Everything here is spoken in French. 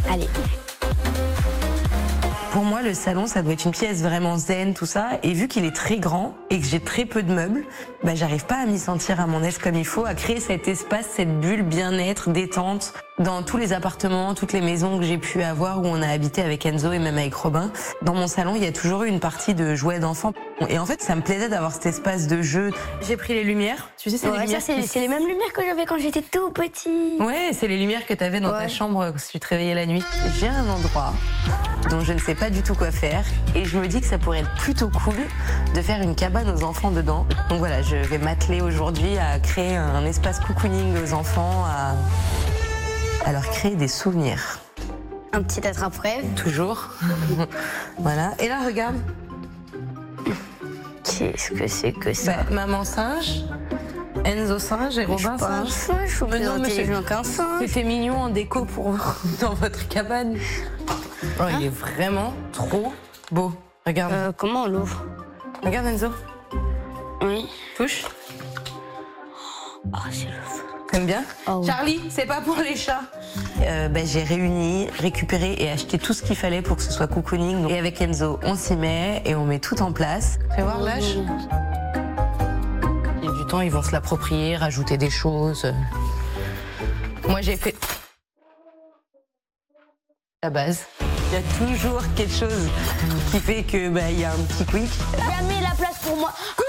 Allez. Pour moi, le salon, ça doit être une pièce vraiment zen, tout ça. Et vu qu'il est très grand et que j'ai très peu de meubles, bah, j'arrive pas à m'y sentir à mon aise comme il faut, à créer cet espace, cette bulle bien-être, détente. Dans tous les appartements, toutes les maisons que j'ai pu avoir où on a habité avec Enzo et même avec Robin, dans mon salon, il y a toujours eu une partie de jouets d'enfants. Et en fait, ça me plaisait d'avoir cet espace de jeu. J'ai pris les lumières. Tu sais, c'est les lumières. C'est les mêmes lumières que j'avais quand j'étais tout petit. Ouais, c'est les lumières que tu avais dans ta chambre si tu te réveillais la nuit. J'ai un endroit dont je ne sais pas du tout quoi faire et je me dis que ça pourrait être plutôt cool de faire une cabane aux enfants dedans. Donc voilà, je vais m'atteler aujourd'hui à créer un espace cocooning aux enfants, à leur créer des souvenirs. Un petit attrape-rêve. Toujours. Voilà. Et là, regarde. Qu'est-ce que c'est que ça? Maman singe, Enzo singe et Robin singe. Je suis plus intelligent qu'un singe. C'était mignon en déco pour dans votre cabane. Oh, il est vraiment trop beau. Regarde. Comment on l'ouvre? Regarde Enzo. Oui. Touche. Oh, c'est le... T'aimes bien? Oh, oui. Charlie, c'est pas pour les chats. J'ai réuni, récupéré et acheté tout ce qu'il fallait pour que ce soit cocooning. Et avec Enzo, on s'y met et on met tout en place. Fais voir l'âge. Il y a du temps, ils vont se l'approprier, rajouter des choses. Moi, j'ai fait la base. Il y a toujours quelque chose qui fait que il y a un petit quick. Jamais la place pour moi.